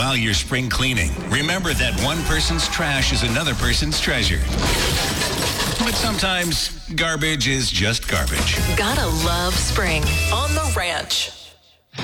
While you're spring cleaning, remember that one person's trash is another person's treasure. But sometimes garbage is just garbage. Gotta love spring on the ranch.